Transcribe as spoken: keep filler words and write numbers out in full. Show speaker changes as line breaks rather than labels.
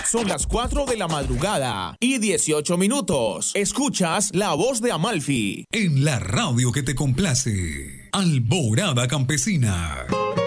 Son las cuatro de la madrugada y dieciocho minutos. Escuchas La Voz de Amalfi.
En la radio que te complace. Alborada Campesina.